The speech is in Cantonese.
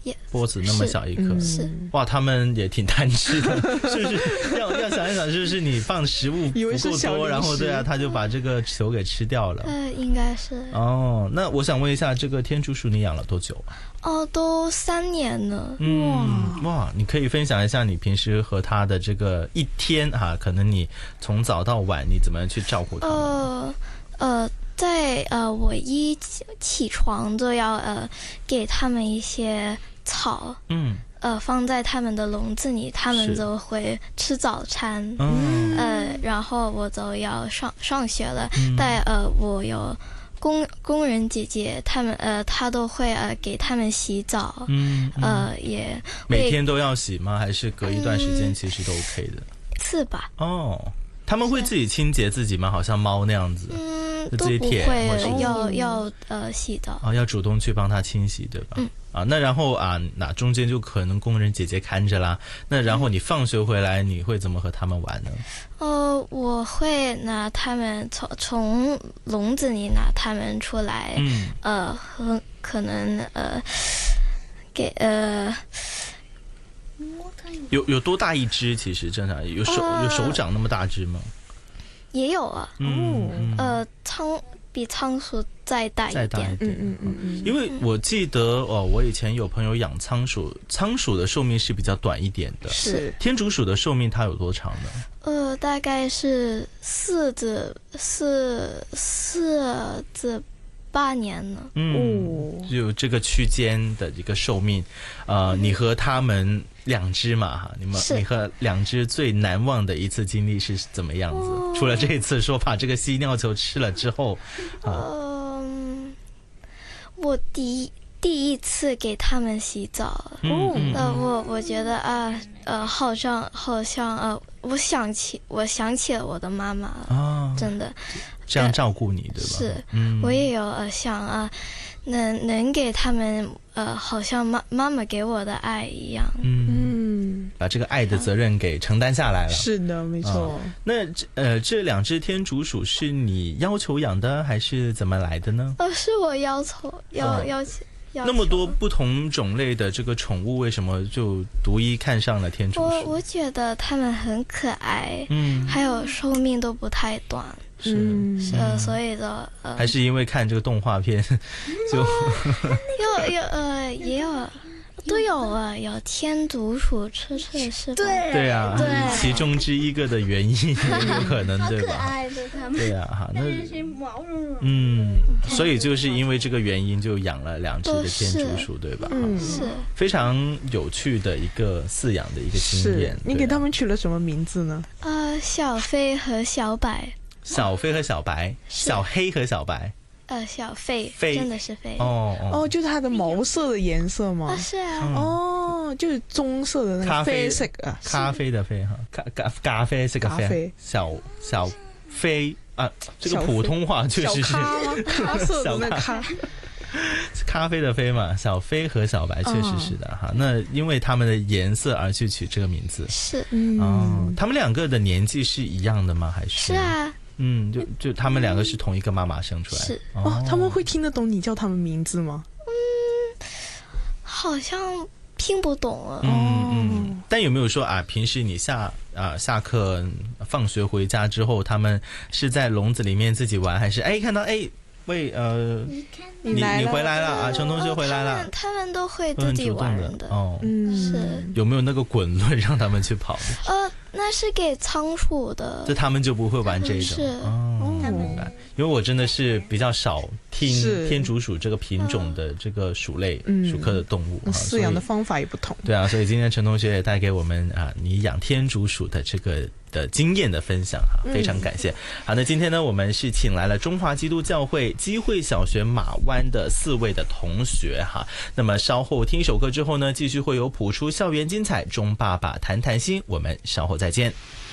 波子那么小一颗， 是哇，他们也挺贪吃的，是不是？要想一想，是不是你放食物不够多，然后对啊，他就把这个球给吃掉了？ 应该是。 哦，那我想问一下，这个天竺鼠你养了多久？ 都3年了。 哇，你可以分享一下你平时和它的这个一天啊，可能你从早到晚你怎么样去照顾它？ 在我一起床就要给他们一些草，放在他们的笼子里，他们就会吃早餐。然后我就要上学了，但我有工人姐姐，她都会给他们洗澡。也每天都要洗吗？还是隔一段时间其实都 OK 的？ 是吧？ 他们会自己清洁自己吗？好像猫那样子？ 都不会，要洗澡。 要主动去帮它清洗，对吧？那然后那中间就可能工人姐姐看着啦。那然后你放学回来，你会怎么和他们玩呢？ 我会拿他们从笼子里拿他们出来，可能给有多大一只？其实正常有手掌那么大只吗？ 也有啊。比仓鼠再大一点。 因为我记得我以前有朋友养仓鼠，仓鼠的寿命是比较短一点的。 是。 天竺鼠的寿命它有多长呢？ 大概是4至8年了。 就这个区间的一个寿命。你和他们2只嘛，你和2只最难忘的一次经历是怎么样子？除了这一次说把这个犀尿球吃了之后， 我第一次给他们洗澡，我觉得好像我想起了我的妈妈了，真的这样照顾你，对吧？ 是，我也有想能给他们好像妈妈给我的爱一样。 把这个爱的责任给承担下来了。 是的，没错。 那这2只天竺鼠是你要求养的，还是怎么来的呢？ 是我要求。 那么多不同种类的这个宠物，为什么就独一看上了天竺鼠？ 我觉得它们很可爱，还有寿命都不太短。所以的还是因为看这个动画片就也有都有有天竺鼠吃是吧？ 对啊，其中之一个的原因也有可能，对吧？ 好可爱的它们。 对啊，那毛茸茸。 所以就是因为这个原因就养了2只的天竺鼠，对吧？ 是非常有趣的一个饲养的一个经验。 你给他们取了什么名字呢？ 小飞和小白。 小飞和小白，小黑和小白。 小飞真的是飞。 就是它的毛色的颜色吗？ 是啊。 就是棕色的那个啡色啊， 咖啡的啡哈，咖啡是个啡，小飞这个普通话确实是咖色的那个咖啡的啡嘛，小飞和小白确实是的哈。那因为他们的颜色而去取这个名字。 是。 他们2个的年纪是一样的吗？还是？ 是啊。 就他们2个是同一个妈妈生出来。 是。 他们会听得懂你叫他们名字吗？ 好像听不懂啊。 但有没有说平时你下课放学回家之后，他们是在笼子里面自己玩，还是看到喂你回来了陈同学回来了？ 他们都会自己玩的。是。 有没有那个滚轮让他们去跑的？ 那是给仓鼠的。 这他们就不会玩这种。 是。 明白。因为我真的是比较少听天竺鼠这个品种的这个鼠类鼠科的动物， 饲养的方法也不同。 对啊，所以今天陈同学也带给我们你养天竺鼠的这个的经验的分享非常感谢。好，那今天呢，我们是请来了中华基督教会基会小学马湾的4位的同学那么稍后听一首歌之后呢，继续会有谱出校园精彩，钟爸爸谈谈心，我们稍后再见。